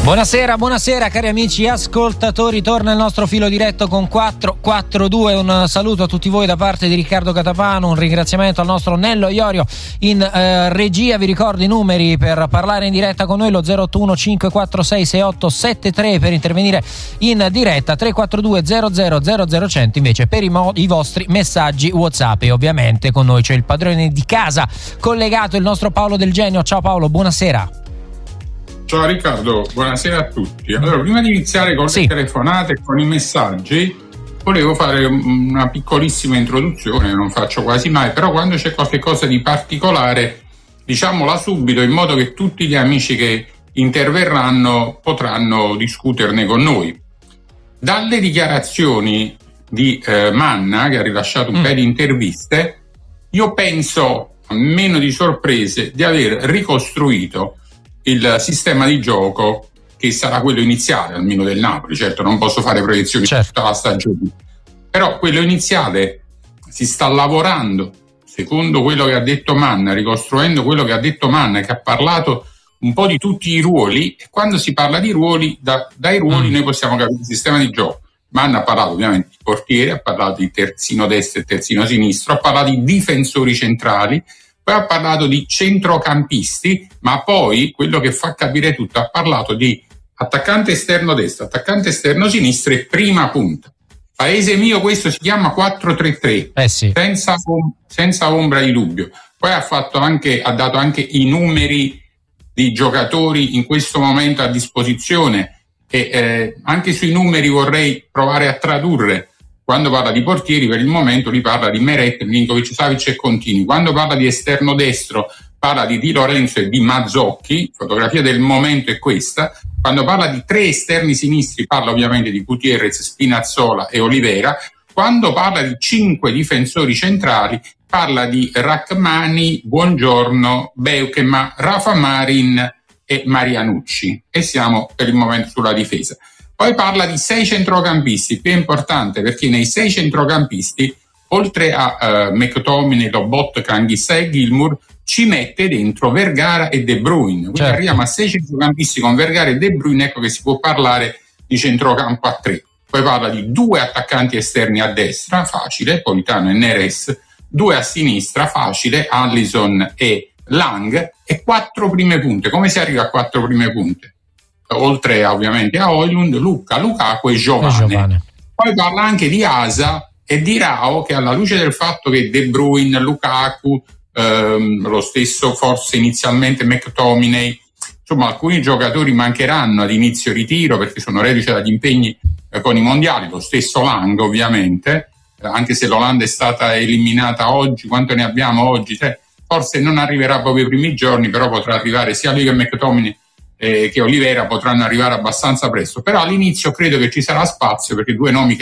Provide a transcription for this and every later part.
Buonasera cari amici ascoltatori, torna il nostro filo diretto con 442. Un saluto a tutti voi da parte di Riccardo Catapano, un ringraziamento al nostro Nello Iorio in regia. Vi ricordo i numeri per parlare in diretta con noi: lo 081 546 6873 per intervenire in diretta, 342 00 00 invece per i vostri messaggi WhatsApp. E ovviamente con noi c'è il padrone di casa collegato, il nostro Paolo Del Genio. Ciao Paolo, buonasera. Ciao Riccardo, buonasera a tutti. Allora, prima di iniziare con le telefonate e con i messaggi, volevo fare una piccolissima introduzione, non faccio quasi mai, però quando c'è qualcosa di particolare, diciamola subito, in modo che tutti gli amici che interverranno potranno discuterne con noi. Dalle dichiarazioni di Manna, che ha rilasciato un paio di interviste, io penso, a meno di sorprese, di aver ricostruito il sistema di gioco che sarà quello iniziale, almeno del Napoli. Certo, non posso fare proiezioni su tutta la stagione, però quello iniziale si sta lavorando secondo quello che ha detto Manna, ricostruendo quello che ha detto Manna, che ha parlato un po' di tutti i ruoli, e quando si parla di ruoli, dai ruoli noi possiamo capire il sistema di gioco. Manna ha parlato ovviamente di portiere, ha parlato di terzino destro e terzino sinistro, ha parlato di difensori centrali, poi ha parlato di centrocampisti, ma poi quello che fa capire tutto, ha parlato di attaccante esterno destro, attaccante esterno sinistro e prima punta. Paese mio, questo si chiama 4-3-3, senza ombra di dubbio. Poi ha dato anche i numeri di giocatori in questo momento a disposizione, e anche sui numeri vorrei provare a tradurre. Quando parla di portieri, per il momento lui parla di Meret, Milinkovic, Savic e Contini. Quando parla di esterno destro, parla di Di Lorenzo e di Mazzocchi. Fotografia del momento è questa. Quando parla di tre esterni sinistri, parla ovviamente di Gutierrez, Spinazzola e Olivera. Quando parla di 5 difensori centrali, parla di Rachmani, Buongiorno, Beukema, Rafa Marin e Marianucci. E siamo per il momento sulla difesa. Poi parla di 6 centrocampisti, più importante perché nei 6 centrocampisti, oltre a McTominay, Lobotka, Anghissà e Gilmour, ci mette dentro Vergara e De Bruyne. Quindi arriviamo a 6 centrocampisti con Vergara e De Bruyne, ecco che si può parlare di centrocampo a 3. Poi parla di 2 attaccanti esterni a destra, facile, Politano e Neres, 2 a sinistra, facile, Alisson e Lang, e 4 prime punte. Come si arriva a 4 prime punte? Oltre ovviamente a Højlund, Lukaku e Giovane. Poi parla anche di Asa e di Rao, che alla luce del fatto che De Bruyne, Lukaku, lo stesso forse inizialmente McTominay, insomma alcuni giocatori mancheranno ad inizio ritiro perché sono reduci dagli impegni con i mondiali, lo stesso Lang ovviamente, anche se l'Olanda è stata eliminata oggi, quanto ne abbiamo oggi? Forse non arriverà proprio i primi giorni, però potrà arrivare sia lui che McTominay che Olivera potranno arrivare abbastanza presto, però all'inizio credo che ci sarà spazio, perché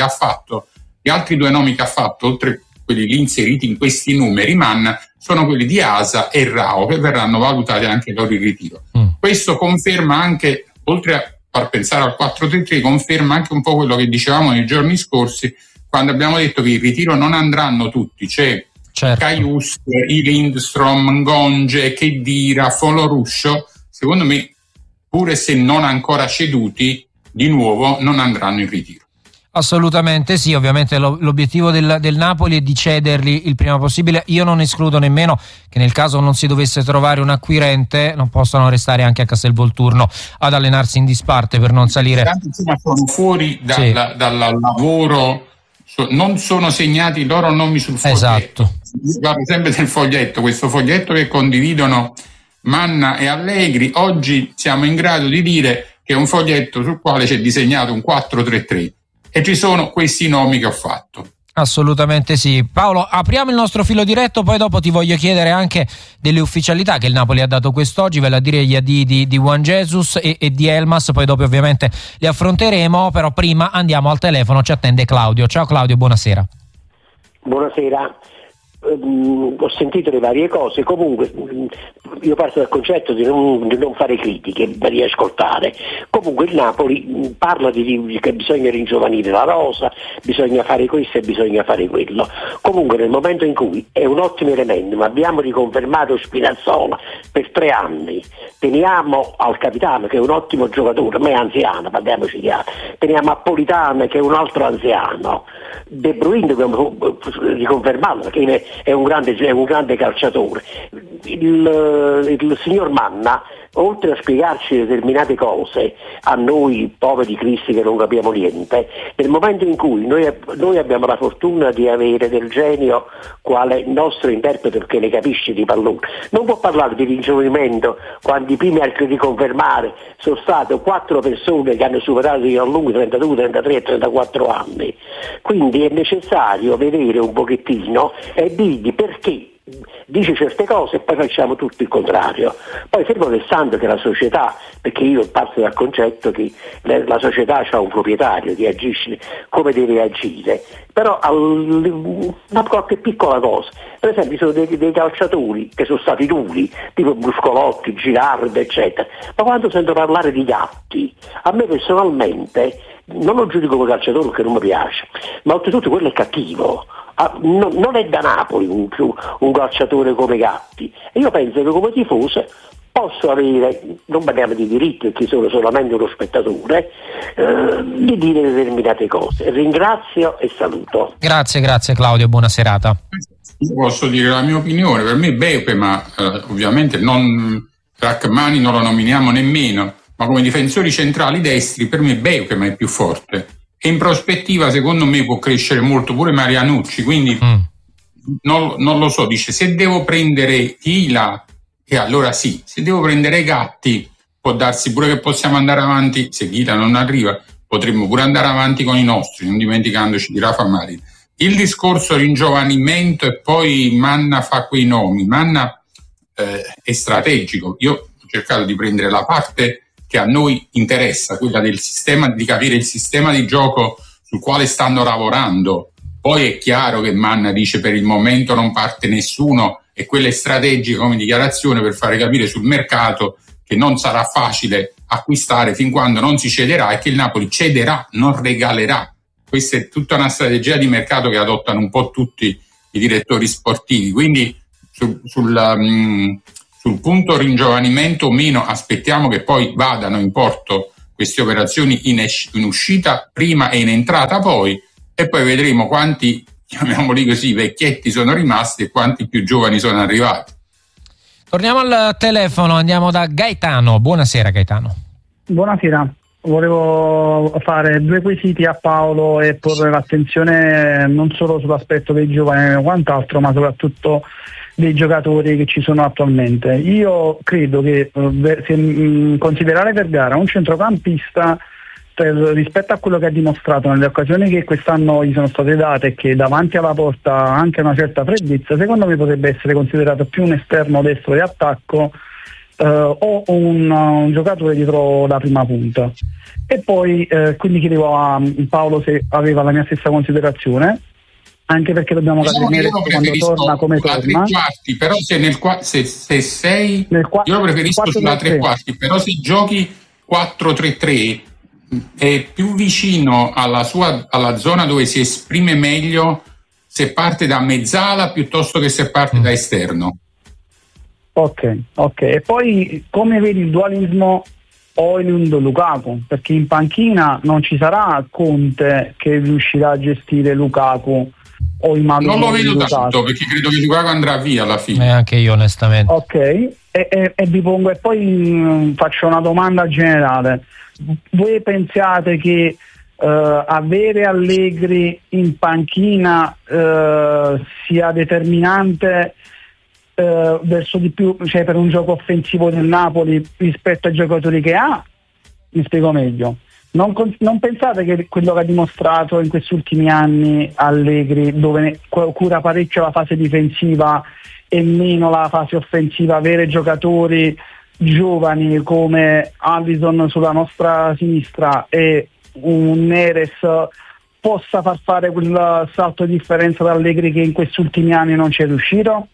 gli altri 2 nomi che ha fatto, oltre quelli lì inseriti in questi numeri, Manna, sono quelli di Asa e Rao, che verranno valutati anche loro in ritiro. Questo conferma anche, oltre a far pensare al 4-3-3, conferma anche un po' quello che dicevamo nei giorni scorsi, quando abbiamo detto che in ritiro non andranno tutti, c'è Kaius, i Lindstrom, Ngonge, Khedira, Foloruscio, secondo me, pure se non ancora ceduti, di nuovo non andranno in ritiro. Assolutamente sì, ovviamente l'obiettivo del Napoli è di cederli il prima possibile. Io non escludo nemmeno che nel caso non si dovesse trovare un acquirente, non possano restare anche a Castelvolturno ad allenarsi in disparte per non salire. Insomma, sono fuori dal lavoro, non sono segnati i loro nomi sul foglietto. Esatto. Io parlo sempre del foglietto, questo foglietto che condividono Manna e Allegri. Oggi siamo in grado di dire che è un foglietto sul quale c'è disegnato un 4-3-3 e ci sono questi nomi che ho fatto. Assolutamente sì. Paolo, apriamo il nostro filo diretto, poi dopo ti voglio chiedere anche delle ufficialità che il Napoli ha dato quest'oggi, vale a dire gli addii di Juan Jesus e di Elmas, poi dopo ovviamente li affronteremo, però prima andiamo al telefono, ci attende Claudio. Ciao Claudio, buonasera. Buonasera. ho sentito le varie cose. Comunque io parto dal concetto di non fare critiche, ma di ascoltare. Comunque il Napoli parla di che bisogna ringiovanire la rosa, bisogna fare questo e bisogna fare quello. Comunque nel momento in cui è un ottimo elemento, ma abbiamo riconfermato Spinazzola per 3 anni, teniamo al capitano che è un ottimo giocatore, ma è anziano, parliamoci chiaro, teniamo Napolitano che è un altro anziano, De Bruyne dobbiamo riconfermarlo perché è un grande calciatore. Il signor Manna, oltre a spiegarci determinate cose a noi poveri cristi che non capiamo niente, nel momento in cui noi abbiamo la fortuna di avere del genio quale il nostro interprete che ne capisce di pallone, non può parlare di ringiovanimento quando i primi a riconfermare sono state 4 persone che hanno superato di lungo 32, 33, 34 anni. Quindi è necessario vedere un pochettino e dirgli perché dice certe cose e poi facciamo tutto il contrario. Poi fermo restando che la società, perché io parto dal concetto che la società ha un proprietario che agisce come deve agire, però una qualche piccola cosa, per esempio ci sono dei calciatori che sono stati duri, tipo Bruscolotti, Girardi eccetera, ma quando sento parlare di Gatti, a me personalmente non lo giudico come calciatore perché non mi piace, ma oltretutto quello è cattivo. Non è da Napoli un calciatore come Gatti, e io penso che come tifoso posso avere, non parliamo di diritti perché sono solamente uno spettatore, di dire determinate cose. Ringrazio e saluto. Grazie Claudio, buona serata. Io posso dire la mia opinione, per me Beuke, ma ovviamente Rachmani non lo nominiamo nemmeno, ma come difensori centrali destri per me Beuke è più forte. E in prospettiva secondo me può crescere molto pure Marianucci, quindi non lo so, dice se devo prendere Hila e allora sì, se devo prendere Gatti può darsi pure che possiamo andare avanti, se Hila non arriva potremmo pure andare avanti con i nostri, non dimenticandoci di Rafa Marin. Il discorso ringiovanimento e poi Manna fa quei nomi, Manna è strategico, io ho cercato di prendere la parte che a noi interessa, quella del sistema, di capire il sistema di gioco sul quale stanno lavorando. Poi è chiaro che Manna dice per il momento non parte nessuno e quella è strategica come dichiarazione per fare capire sul mercato che non sarà facile acquistare fin quando non si cederà e che il Napoli cederà, non regalerà. Questa è tutta una strategia di mercato che adottano un po' tutti i direttori sportivi, quindi sul punto ringiovanimento o meno aspettiamo che poi vadano in porto queste operazioni in uscita prima e in entrata poi, e poi vedremo quanti, chiamiamoli così, vecchietti sono rimasti e quanti più giovani sono arrivati. Torniamo al telefono, andiamo da Gaetano. Buonasera Gaetano. Buonasera, volevo fare 2 quesiti a Paolo e porre l'attenzione non solo sull'aspetto dei giovani e quant'altro, ma soprattutto dei giocatori che ci sono attualmente. Io credo che considerare Vergara un centrocampista rispetto a quello che ha dimostrato nelle occasioni che quest'anno gli sono state date e che davanti alla porta ha anche una certa freddezza, secondo me potrebbe essere considerato più un esterno destro di attacco o un giocatore dietro la prima punta. E poi quindi chiedevo a Paolo se aveva la mia stessa considerazione, anche perché dobbiamo capire quando torna come torna. 3 quarti, però se sei io lo preferisco sulla 3 quarti, però se giochi 4-3-3 è più vicino alla zona dove si esprime meglio se parte da mezzala piuttosto che se parte da esterno. Ok. E poi come vedi il dualismo Højlund-Lukaku? Perché in panchina non ci sarà Conte che riuscirà a gestire Lukaku o il Madrid. Non lo vedo tanto perché credo che Lukaku andrà via alla fine. Anche io onestamente. Ok, e vi pongo, e poi faccio una domanda generale. Voi pensate che avere Allegri in panchina sia determinante verso di più, cioè per un gioco offensivo del Napoli rispetto ai giocatori che ha? Mi spiego meglio. Non pensate che quello che ha dimostrato in questi ultimi anni Allegri, dove cura parecchio la fase difensiva e meno la fase offensiva, avere giocatori giovani come Alisson sulla nostra sinistra e un Neres possa far fare quel salto di differenza da Allegri che in questi ultimi anni non ci è riuscito?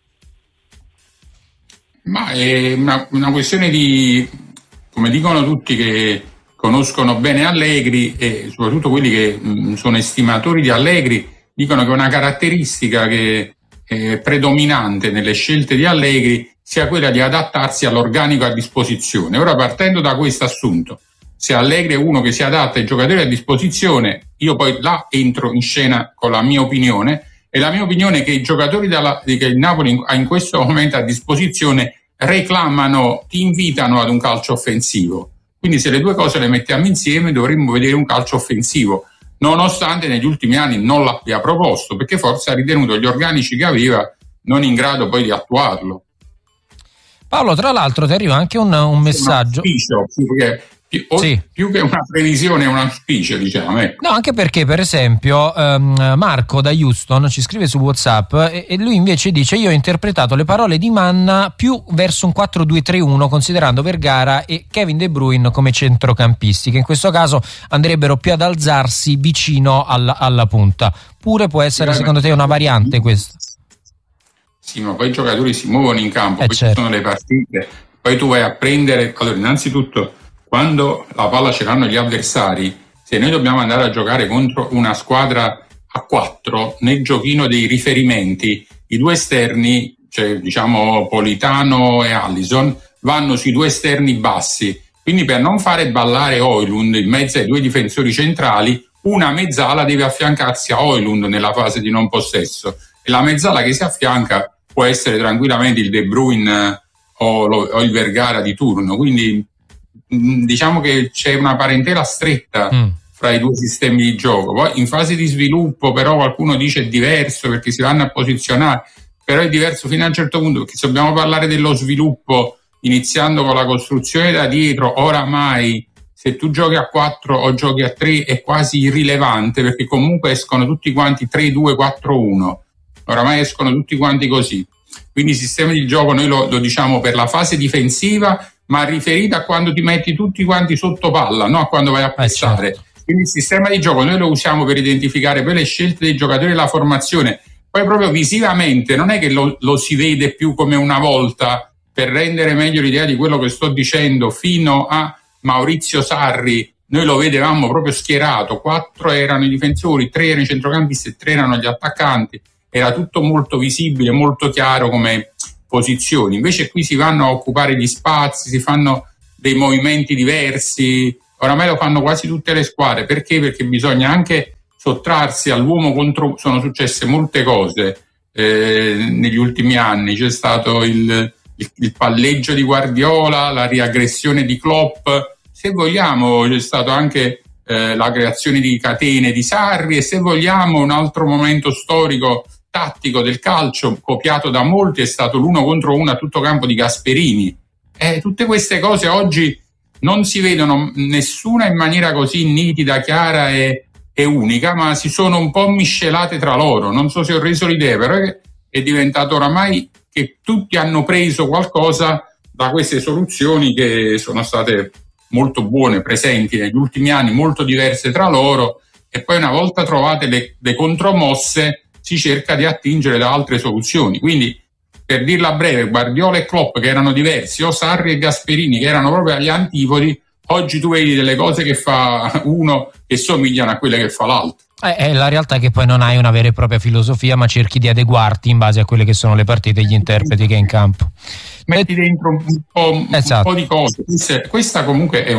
Ma è una questione di, come dicono tutti che conoscono bene Allegri e soprattutto quelli che sono estimatori di Allegri, dicono che una caratteristica che è predominante nelle scelte di Allegri sia quella di adattarsi all'organico a disposizione. Ora, partendo da questo assunto, se Allegri è uno che si adatta ai giocatori a disposizione, io poi là entro in scena con la mia opinione, e la mia opinione è che i giocatori che il Napoli ha in questo momento a disposizione reclamano, ti invitano ad un calcio offensivo. Quindi se le due cose le mettiamo insieme dovremmo vedere un calcio offensivo, nonostante negli ultimi anni non l'abbia proposto, perché forse ha ritenuto gli organici che aveva non in grado poi di attuarlo. Paolo, tra l'altro ti arriva anche un messaggio. Più che una previsione è un auspicio, diciamo. No, anche perché per esempio Marco da Houston ci scrive su WhatsApp e lui invece dice: io ho interpretato le parole di Manna più verso un 4-2-3-1, considerando Vergara e Kevin De Bruyne come centrocampisti, che in questo caso andrebbero più ad alzarsi vicino alla punta. Pure può essere secondo te una variante questa? Sì, ma poi i giocatori si muovono in campo, poi certo. Ci sono le partite, poi tu vai a prendere. Allora, innanzitutto, quando la palla ce l'hanno gli avversari, se noi dobbiamo andare a giocare contro una squadra a 4, nel giochino dei riferimenti, i due esterni, cioè diciamo Politano e Alisson, vanno sui due esterni bassi. Quindi per non fare ballare Højlund in mezzo ai due difensori centrali, una mezzala deve affiancarsi a Højlund nella fase di non possesso. E la mezzala che si affianca può essere tranquillamente il De Bruyne o il Vergara di turno. Quindi diciamo che c'è una parentela stretta fra i due sistemi di gioco. Poi in fase di sviluppo però qualcuno dice è diverso perché si vanno a posizionare, però è diverso fino a un certo punto, perché se dobbiamo parlare dello sviluppo iniziando con la costruzione da dietro, oramai se tu giochi a 4 o giochi a 3 è quasi irrilevante, perché comunque escono tutti quanti 3-2-4-1, oramai escono tutti quanti così. Quindi il sistema di gioco noi lo diciamo per la fase difensiva, ma riferita a quando ti metti tutti quanti sotto palla, no a quando vai a passare. Certo. Quindi il sistema di gioco noi lo usiamo per identificare poi le scelte dei giocatori e la formazione. Poi proprio visivamente non è che lo si vede più come una volta, per rendere meglio l'idea di quello che sto dicendo. Fino a Maurizio Sarri noi lo vedevamo proprio schierato, 4 erano i difensori, 3 erano i centrocampisti e 3 erano gli attaccanti, era tutto molto visibile, molto chiaro come posizioni. Invece qui si vanno a occupare gli spazi, si fanno dei movimenti diversi, oramai lo fanno quasi tutte le squadre. Perché? Perché bisogna anche sottrarsi all'uomo contro. Sono successe molte cose negli ultimi anni, c'è stato il palleggio di Guardiola, la riaggressione di Klopp, se vogliamo c'è stato anche la creazione di catene di Sarri, e se vogliamo un altro momento storico tattico del calcio copiato da molti è stato l'1 contro 1 a tutto campo di Gasperini. Tutte queste cose oggi non si vedono nessuna in maniera così nitida, chiara e unica, ma si sono un po' miscelate tra loro. Non so se ho reso l'idea, però è diventato oramai che tutti hanno preso qualcosa da queste soluzioni che sono state molto buone, presenti negli ultimi anni, molto diverse tra loro, e poi una volta trovate le contromosse si cerca di attingere da altre soluzioni. Quindi, per dirla breve, Guardiola e Klopp che erano diversi, o Sarri e Gasperini che erano proprio agli antipodi, oggi tu vedi delle cose che fa uno che somigliano a quelle che fa l'altro. La realtà è che poi non hai una vera e propria filosofia, ma cerchi di adeguarti in base a quelle che sono le partite e gli interpreti che hai in campo. Metti dentro un po' di cose. Questa comunque è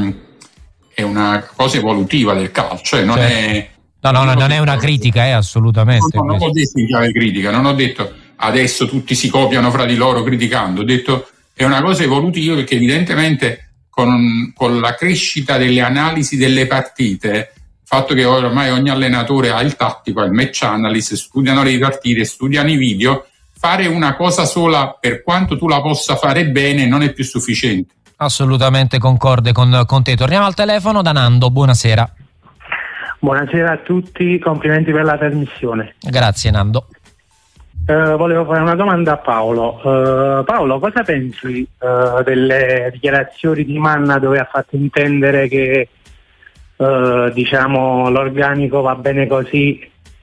una cosa evolutiva del calcio, non è... non è una critica, assolutamente. Non ho detto in chiave critica, non ho detto adesso tutti si copiano fra di loro criticando, ho detto è una cosa evolutiva, perché evidentemente con la crescita delle analisi delle partite, il fatto che ormai ogni allenatore ha il tattico, ha il match analyst, studiano le partite, studiano i video, fare una cosa sola, per quanto tu la possa fare bene, non è più sufficiente. Assolutamente concorde con te. Torniamo al telefono da Nando, buonasera. Buonasera a tutti, complimenti per la trasmissione. Grazie Nando. Volevo fare una domanda a Paolo. Paolo, cosa pensi delle dichiarazioni di Manna dove ha fatto intendere che diciamo l'organico va bene così.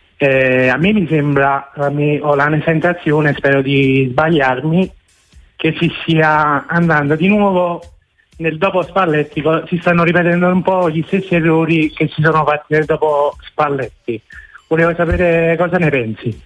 A me mi sembra, ho la sensazione, spero di sbagliarmi, che si stia andando di nuovo nel dopo Spalletti, si stanno ripetendo un po' gli stessi errori che si sono fatti nel dopo Spalletti. Volevo sapere cosa ne pensi.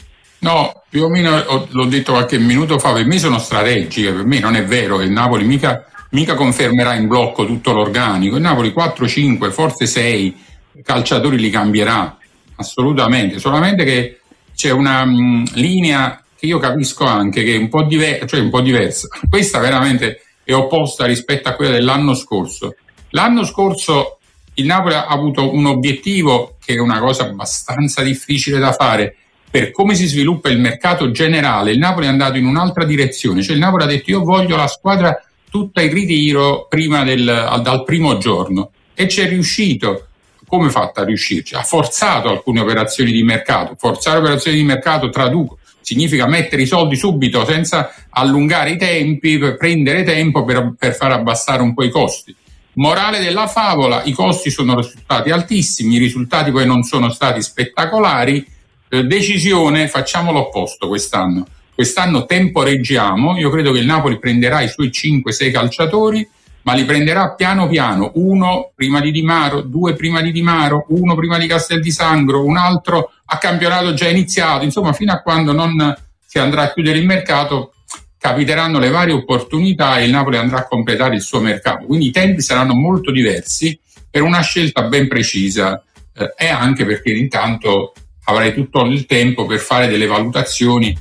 No, più o meno l'ho detto qualche minuto fa, per me sono strategiche, per me non è vero che il Napoli mica confermerà in blocco tutto l'organico. Il Napoli 4, 5, forse 6 calciatori li cambierà, assolutamente, solamente che c'è una linea che io capisco anche che è un po' diversa. Questa veramente è opposta rispetto a quella dell'anno scorso. L'anno scorso il Napoli ha avuto un obiettivo che è una cosa abbastanza difficile da fare. Per come si sviluppa il mercato generale, il Napoli è andato in un'altra direzione, cioè il Napoli ha detto io voglio la squadra tutta in ritiro dal primo giorno, e ci è riuscito. Come ha fatto a riuscirci? Ha forzato alcune operazioni di mercato. Forzare operazioni di mercato, traduco, significa mettere i soldi subito senza allungare i tempi, per prendere tempo per far abbassare un po' i costi. Morale della favola, i costi sono risultati altissimi, i risultati poi non sono stati spettacolari. Decisione, facciamo l'opposto quest'anno. Quest'anno temporeggiamo, io credo che il Napoli prenderà i suoi 5-6 calciatori, ma li prenderà piano piano, 1 prima di Di Maro, 2 prima di Di Maro, 1 prima di Castel di Sangro, un altro a campionato già iniziato, insomma fino a quando non si andrà a chiudere il mercato capiteranno le varie opportunità e il Napoli andrà a completare il suo mercato, quindi i tempi saranno molto diversi per una scelta ben precisa e anche perché intanto avrai tutto il tempo per fare delle valutazioni.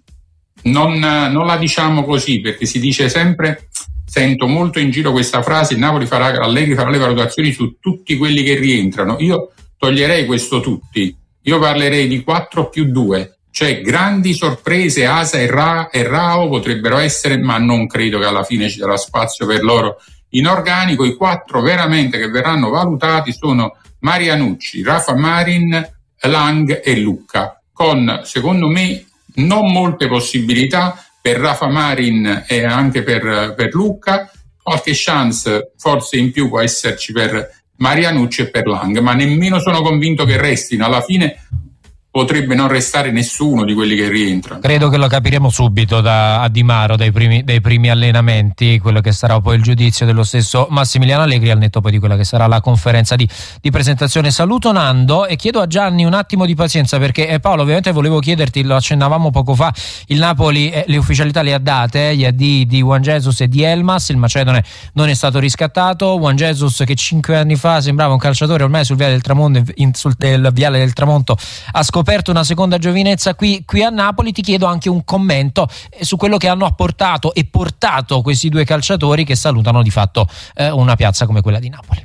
Non la diciamo così perché si dice sempre, sento molto in giro questa frase, Allegri farà le valutazioni su tutti quelli che rientrano. Io toglierei questo tutti, io parlerei di 4+2, cioè grandi sorprese, Asa e Rao potrebbero essere, ma non credo che alla fine ci sarà spazio per loro in organico. I 4 veramente che verranno valutati sono Marianucci, Rafa Marin, Lang e Lucca, con secondo me non molte possibilità per Rafa Marin e anche per Lucca, qualche chance forse in più può esserci per Marianucci e per Lang, ma nemmeno sono convinto che restino. Alla fine potrebbe non restare nessuno di quelli che rientrano. Credo che lo capiremo subito a Di Maro dai primi allenamenti, quello che sarà poi il giudizio dello stesso Massimiliano Allegri al netto poi di quella che sarà la conferenza di presentazione. Saluto Nando e chiedo a Gianni un attimo di pazienza perché Paolo, ovviamente volevo chiederti, lo accennavamo poco fa, il Napoli le ufficialità le ha date, gli addii di Juan Jesus e di Elmas, il macedone non è stato riscattato. Juan Jesus, che 5 anni fa sembrava un calciatore ormai sul viale del tramonto, sul viale del tramonto, ha scoperto una seconda giovinezza qui a Napoli. Ti chiedo anche un commento su quello che hanno apportato e portato questi due calciatori che salutano di fatto una piazza come quella di Napoli.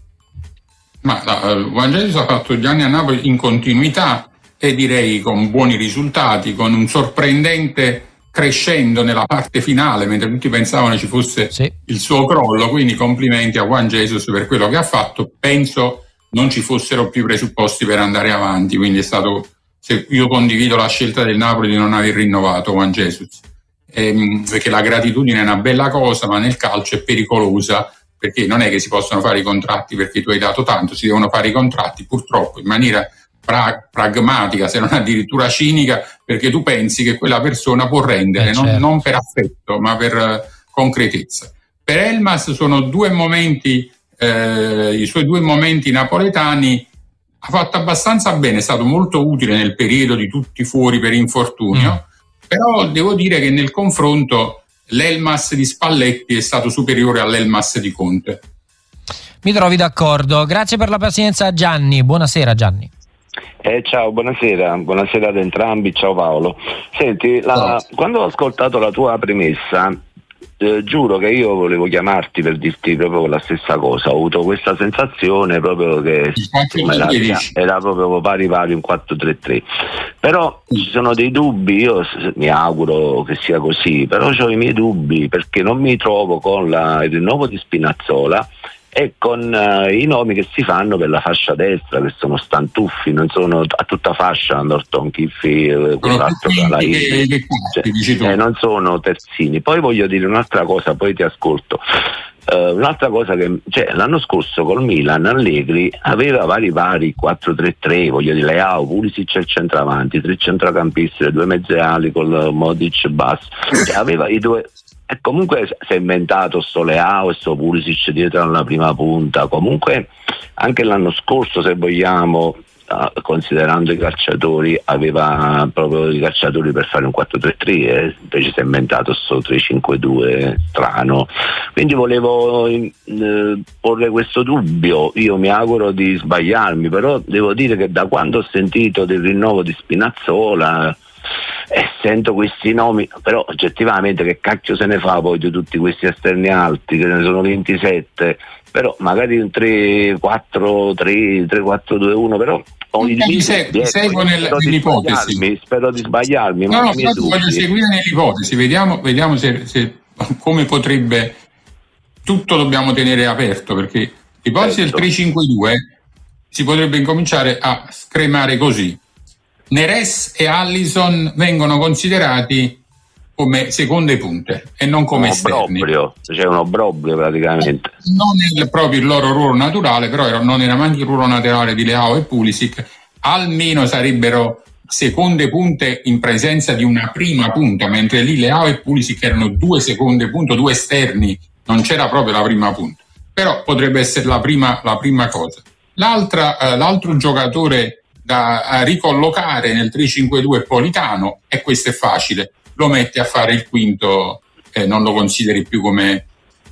Ma Juan Jesus ha fatto gli anni a Napoli in continuità e direi con buoni risultati, con un sorprendente crescendo nella parte finale mentre tutti pensavano ci fosse il suo crollo, quindi complimenti a Juan Jesus per quello che ha fatto. Penso non ci fossero più presupposti per andare avanti, quindi è stato, io condivido la scelta del Napoli di non aver rinnovato Juan Jesus, perché la gratitudine è una bella cosa, ma nel calcio è pericolosa, perché non è che si possono fare i contratti perché tu hai dato tanto, si devono fare i contratti purtroppo in maniera pragmatica, se non addirittura cinica, perché tu pensi che quella persona può rendere, non per affetto ma per concretezza. Per Elmas sono due momenti, i suoi 2 momenti napoletani ha fatto abbastanza bene, è stato molto utile nel periodo di tutti fuori per infortunio, però devo dire che nel confronto l'Elmas di Spalletti è stato superiore all'Elmas di Conte. Mi trovi d'accordo, grazie per la pazienza Gianni, buonasera Gianni. Ciao, buonasera ad entrambi, ciao Paolo. Senti, quando ho ascoltato la tua premessa, giuro che io volevo chiamarti per dirti proprio la stessa cosa. Ho avuto questa sensazione proprio che era proprio pari un 4-3-3, però ci sono dei dubbi. Io mi auguro che sia così, però ho i miei dubbi perché non mi trovo con il rinnovo di Spinazzola e con i nomi che si fanno per la fascia destra, che sono Stantuffi, non sono a tutta fascia, Norton, Chiffi, quell'altro non sono terzini. Poi voglio dire un'altra cosa, poi ti ascolto. Un'altra cosa che l'anno scorso col Milan Allegri aveva vari 4-3-3, voglio dire, Leao, Pulisic al centravanti, 3 centrocampisti, le 2 mezze ali col Modric basso, aveva i due, e comunque si è inventato sto Leao e sto Pulisic dietro alla prima punta. Comunque anche l'anno scorso, se vogliamo, considerando i calciatori, aveva proprio i calciatori per fare un 4-3-3 e invece si è inventato sto 3-5-2 strano. Quindi volevo porre questo dubbio. Io mi auguro di sbagliarmi, però devo dire che da quando ho sentito del rinnovo di Spinazzola sento questi nomi, però oggettivamente che cacchio se ne fa poi di tutti questi esterni alti, che ne sono 27, però magari un 3-4-3, 3-4-2-1, però seguo nell'ipotesi. Spero di sbagliarmi. No, voglio seguire nell'ipotesi, vediamo se come potrebbe. Tutto dobbiamo tenere aperto, perché l'ipotesi del 3-5-2 si potrebbe incominciare a scremare così. Neres e Allison vengono considerati come seconde punte e non come esterni. C'è un obbrobrio praticamente. Non è proprio il loro ruolo naturale, però non era neanche il ruolo naturale di Leao e Pulisic. Almeno sarebbero seconde punte in presenza di una prima punta, mentre lì Leao e Pulisic erano 2 seconde punte, 2 esterni, non c'era proprio la prima punta. Però potrebbe essere la prima cosa. L'altro giocatore da ricollocare nel 3-5-2 è Politano, e questo è facile, lo metti a fare il quinto, non lo consideri più come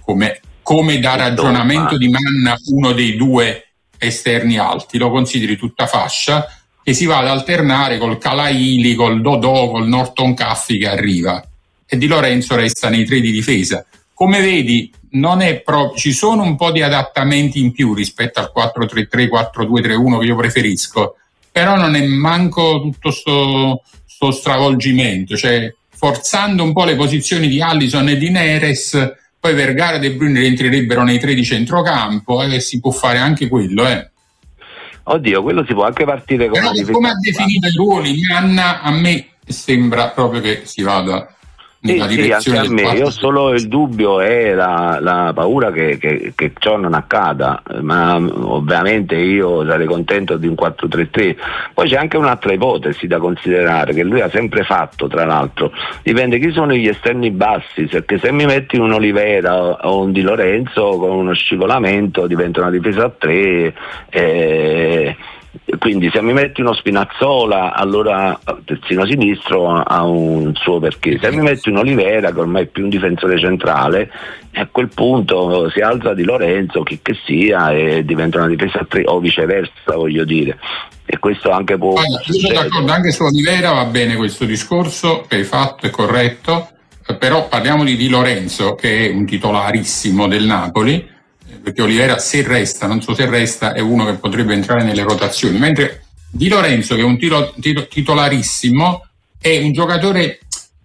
da ragionamento di Manna uno dei 2 esterni alti, lo consideri tutta fascia che si va ad alternare col Calaili, col Dodò, col Norton Caffi che arriva, e Di Lorenzo resta nei 3 di difesa. Come vedi, non è ci sono un po' di adattamenti in più rispetto al 4-3-3, 4-2-3-1 che io preferisco, però non è manco tutto sto stravolgimento, cioè forzando un po' le posizioni di Allison e di Neres, poi Vergara e De Bruyne rientrerebbero nei 3 di centrocampo, e si può fare anche quello. Oddio, quello si può anche partire con però come ha definito i ruoli Anna, a me sembra proprio che si vada nella direzione anche a me. Io solo il dubbio è la paura che ciò non accada, ma ovviamente io sarei contento di un 4-3-3. Poi c'è anche un'altra ipotesi da considerare, che lui ha sempre fatto, tra l'altro, dipende chi sono gli esterni bassi, perché se mi metti un Olivera o un Di Lorenzo con uno scivolamento diventa una difesa a 3, quindi se mi metti uno Spinazzola, allora terzino sinistro ha un suo perché. Se mi metti un Olivera, che ormai è più un difensore centrale, a quel punto si alza Di Lorenzo, chi che sia, e diventa una difesa a 3, o viceversa, voglio dire. E questo anche può. Io sono d'accordo, anche su Olivera va bene questo discorso che hai fatto, è corretto, però parliamo di Lorenzo, che è un titolarissimo del Napoli, perché Olivera, se resta, non so se resta, è uno che potrebbe entrare nelle rotazioni, mentre Di Lorenzo, che è un titolarissimo, è un giocatore,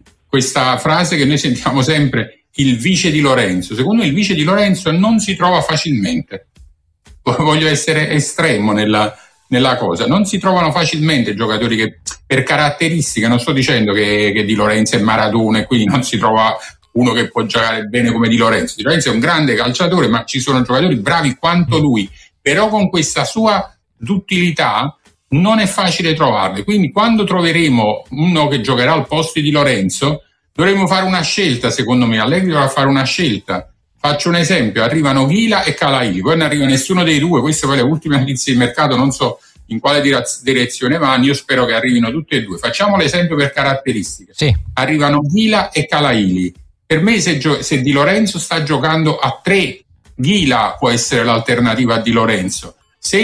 questa frase che noi sentiamo sempre, il vice Di Lorenzo. Secondo me il vice Di Lorenzo non si trova facilmente, voglio essere estremo nella cosa, non si trovano facilmente giocatori che per caratteristiche, non sto dicendo che Di Lorenzo è Maradona e quindi non si trova uno che può giocare bene come Di Lorenzo. Di Lorenzo è un grande calciatore, ma ci sono giocatori bravi quanto lui, però con questa sua duttilità non è facile trovarli. Quindi quando troveremo uno che giocherà al posto di Di Lorenzo dovremo fare una scelta, secondo me. Allegri dovrà fare una scelta. Faccio un esempio: arrivano Vila e Calaili, poi non arriva nessuno dei due, queste poi le ultime notizie di mercato, non so in quale direzione vanno, io spero che arrivino tutti e due. Facciamo l'esempio per caratteristiche. Sì. Arrivano Vila e Calaili. Per me se Di Lorenzo sta giocando a 3, Ghila può essere l'alternativa a Di Lorenzo. Se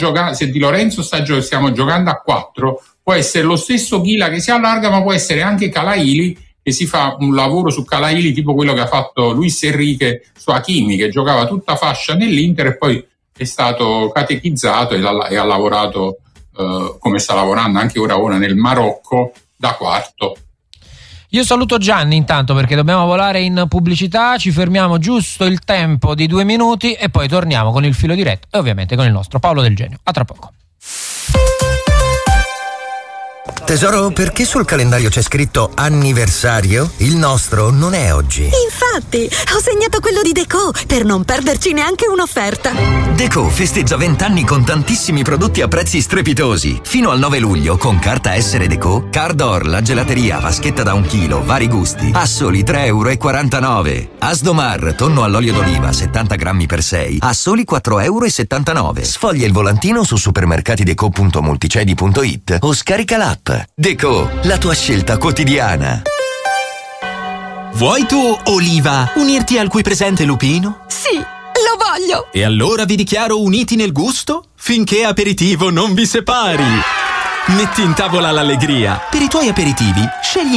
Di Lorenzo stiamo giocando a 4, può essere lo stesso Ghila che si allarga, ma può essere anche Calaili, che si fa un lavoro su Calaili tipo quello che ha fatto Luis Enrique su Hakimi, che giocava tutta fascia nell'Inter e poi è stato catechizzato e ha lavorato come sta lavorando anche ora nel Marocco da quarto. Io saluto Gianni intanto, perché dobbiamo volare in pubblicità, ci fermiamo giusto il tempo di 2 minuti e poi torniamo con il filo diretto e ovviamente con il nostro Paolo Del Genio. A tra poco. Tesoro, perché sul calendario c'è scritto anniversario? Il nostro non è oggi. Infatti, ho segnato quello di Deco per non perderci neanche un'offerta. Deco festeggia 20 anni con tantissimi prodotti a prezzi strepitosi. Fino al 9 luglio, con carta Essere Deco, Cardor, la gelateria, vaschetta da 1 chilo, vari gusti, a soli €3,49. Asdomar, tonno all'olio d'oliva, 70 grammi per 6, a soli €4,79. Sfoglia il volantino su supermercatideco.multicedi.it o scarica l'app. Deco, la tua scelta quotidiana. Vuoi tu, Oliva, unirti al qui presente Lupino? Sì, lo voglio! E allora vi dichiaro uniti nel gusto finché aperitivo non vi separi. Metti in tavola l'allegria. Per i tuoi aperitivi, scegli